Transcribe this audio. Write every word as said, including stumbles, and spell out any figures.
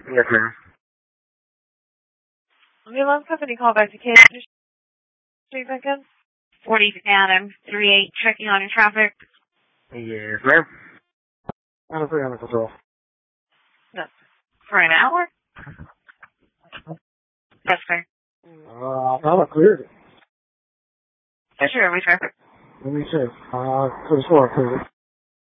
Yes, ma'am. Ambulance company, call back to K. Three seconds. forty Adam, three eight, checking on your traffic. Yes, ma'am. I'm free under control. That's for an hour? Yes, sir. Uh, I thought I cleared it. Yeah, sure, we sure. Let me check. Uh, to the floor, please.